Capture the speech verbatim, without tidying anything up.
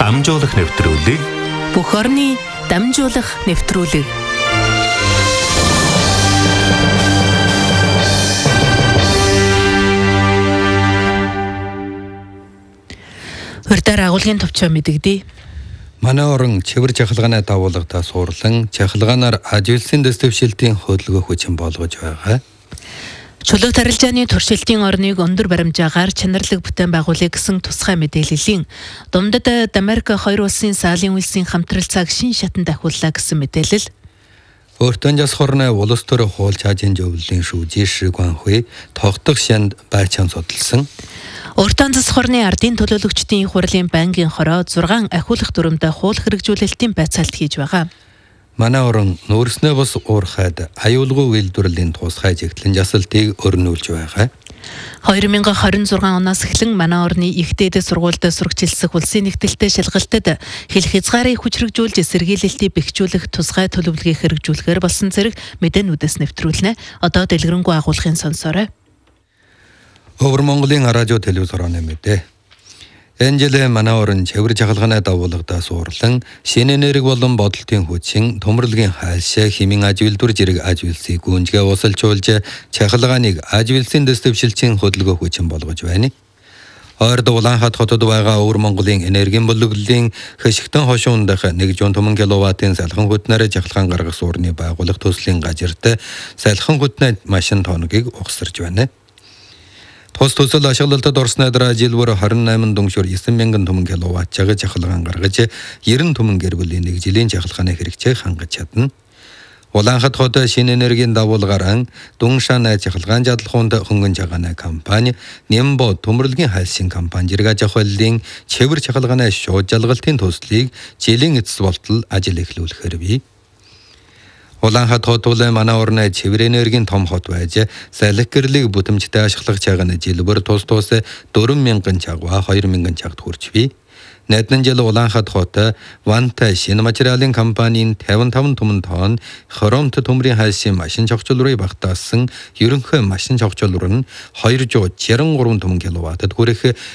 дамжуулах нэвтрүүлэг бүх орны дамжуулах нэвтрүүлэг. Урьдаар агуулгын төвчөө мэдэгдээ. Манай орон чивэр чахалгааны дагуулгадаа суурлан чахалгаанаар ажилсын дэвшилтийн хөдөлгөөх хүчин болгож байгаа. Чулуу тарилжааны туршилтын орныг өндөр баримжаагаар чанарлаг бүтээн байгуулъя гэсэн тусгай мэдээллийн дундад Америк хоёр улсын саалын үйлсийн хамтрал цаг шин шатанд ахиуллаа гэсэн мэдээлэл. Өөртөө жас хорны улс төр хууль чаажин зөвлөлийн шүүжи Шигванхуй тогтох шанд байчаан судалсан. Уртан зас хорны ардын төлөөлөгчдийн их хурлын банкын хороо зургаан ахиулах дүрмдээ хууль хэрэгжүүлэлтийн байцаалт хийж байгаа. Манай орон нүүрснээ бас уурхайд аюулгүй үйлдвэрлэлийн тусгай жигтлэн жасалтыг өрнүүлж байгаа. хоёр мянган хорин зургаан оноос эхлэн манай орны их дээд сургуульд сурагчилсах улсын нэгдэлтэй шалгалтад хэл хязгаарыг хүчрэгжүүлж сэргийлэлтийг бэхжүүлэх тусгай төлөвлөгөөг хэрэгжүүлэхээр болсон зэрэг мэдээнүүдээс нэвтрүүлнэ. Одоо дэлгэрэнгүй агуулгын сонсоорой. Өвөр Монголын радио телевиз хорооны мэдээ. Энэ жилээ манай орон чивэр чахалгааны дагуулгадаа суурлан шинэ энерги болон бодолтын хүчин төмөрлөгийн хайлшаа химийн аж үйлдвэр зэрэг аж үйлсийг гүнжгээ усалжуулж чахалгааныг аж үйлсийн дэвшилтийн хөдөлгөөх хүчин болгож байна. Ойрд Улаанхаат хотод байгаа Өвөр Монголын энергийн бүлэглэлийн хэшигтэн хошуун дахь нэг зуун киловаттын салхин хөтнөр чахалгаан гаргах суурны байгууллага төслийн газарт салхин хөтнөд машин тооногийг угсарж байна. Тус төсөл ашиглалтад орсноор жилвэр двадцать восемь дүншөр девять мянган түмэн киловатт чаг чахалгаан гаргаж ninety түмэн гэр бүлийн нэг жилийн чахалгааны хэрэгцээг хангаж чадна. Улаанхаат хот шинэ энергийн дагуулгаар Дунгшаан чахалгаан жадлахуунд хөнгөн чагааны компани Нямбо төмөрлөгийн хайлшин компани зэрэг аж ахуйлын чивэр чахалгааны шууд жалгалтын төслийг жилийн эцэс болтол ажил эхлүүлэхээр бий. Улаанхаат хот бол манай орны чивэр энергийн том хот байж салхи гэрлийг бүтэмжтэй ашиглах чагааны жилбэр тус тус four мянган чагва two мянган чагт хүрч бий. Найдсан жил Улаанхаат хот Ванта шинэ материалын компанийн fifty-five түмэн тонн хромт төмрийн хайлшин машин чогцолрыг багтаасан ерөнхий машин чогцолрол нь two hundred sixty-three түмэн киловаттад хүрэх